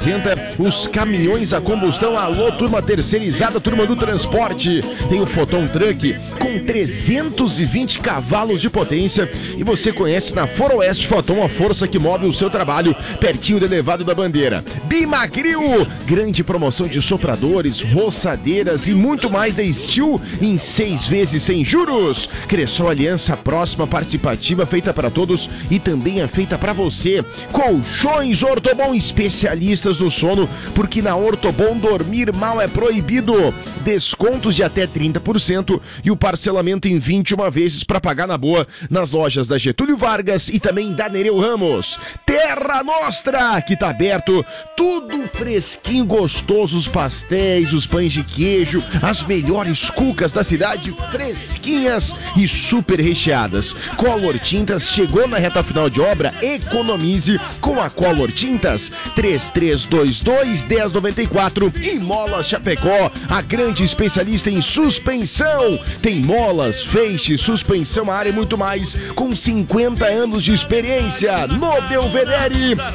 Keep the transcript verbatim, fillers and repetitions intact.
apresenta os caminhões a combustão. Alô, turma terceirizada, turma do transporte. Tem o Foton Truck com trezentos e vinte cavalos de potência. E você conhece na Foroeste Foton a força que move o seu trabalho, pertinho do elevado da Bandeira. Bimagril, grande promoção de sopradores, roçadeiras e muito mais da Steel em seis vezes sem juros. Cressol Aliança Próxima Participativa, feita para todos e também é feita para você. Colchões Ortobon, especialistas no sono, porque na Ortobon dormir mal é proibido. Descontos de até trinta por cento e o parcelamento em vinte e uma vezes para pagar na boa nas lojas da Getúlio Vargas e também da Nereu Ramos. Terra Nostra, que tá aberto, tudo fresquinho, gostoso, os pastéis, os pães de queijo, as melhores cucas da cidade, fresquinhas e super recheadas. Color Tintas chegou na reta final de obra, economize com a Color Tintas. Três três dois dois, um zero nove quatro. E Molas Chapecó, a grande especialista em suspensão. Tem molas, feixes, suspensão, área e muito mais, com cinquenta anos de experiência. No Belvedere,